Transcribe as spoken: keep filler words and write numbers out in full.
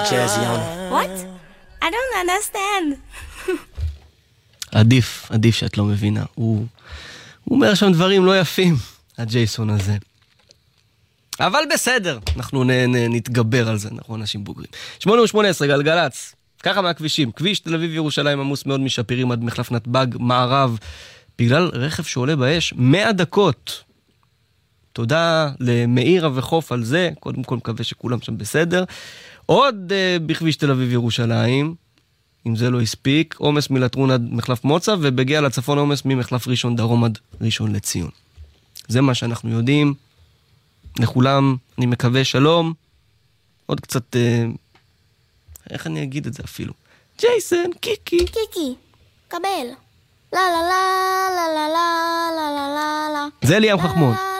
Jazzion. What? I don't understand. עדיף, עדיף שאת לא מבינה. הוא, הוא אומר שם דברים לא יפים, הג'ייסון הזה. אבל בסדר, אנחנו נ, נ, נתגבר על זה, אנחנו אנשים בוגרים. שמונה ושמונה עשרה גלגלץ, ככה מהכבישים. כביש תל אביב ירושלים עמוס מאוד משפירים עד מחלף נתב"ג מערב, בגלל רכב שעולה באש מאה דקות. תודה למאירה וחוף על זה, קודם כל מקווה שכולם שם בסדר. עוד uh, בכביש תל אביב ירושלים, אם זה לא הספיק, עומס מלטרון עד מחלף מוצא, ובגיע לצפון עומס ממחלף ראשון דרום עד ראשון לציון. זה מה שאנחנו יודעים. לכולם, אני מקווה שלום. עוד קצת, אה, איך אני אגיד את זה אפילו? ג'ייסון, קיקי. קיקי, קבל. לה לה לה לה לה לה לה לה לה. זה ליאם חכמון.